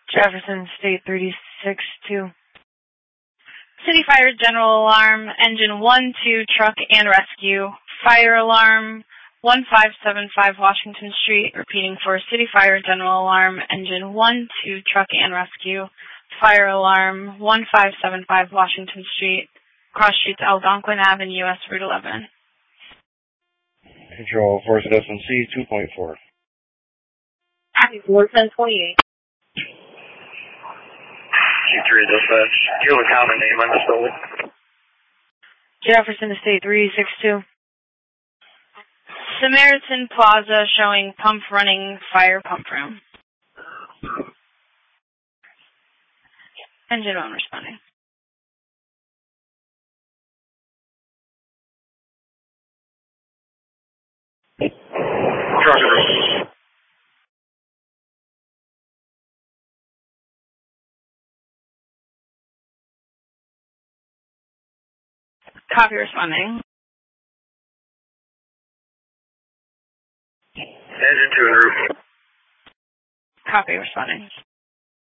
Jefferson State 36-2. City Fire General Alarm, Engine 1-2, Truck and Rescue. Fire Alarm, 1575 Washington Street. Repeating for City Fire General Alarm, Engine 1-2, Truck and Rescue. Fire Alarm, 1575 Washington Street. Cross Streets Algonquin Avenue, US Route 11. Control, Force at SNC 2.4. Happy 41028. C3 dispatch. Do you have a common name on this building? Jefferson State 362. Samaritan Plaza showing pump running, fire pump room. Engine 1 responding. Trucker. Copy responding. Engine 2 en route. Copy responding.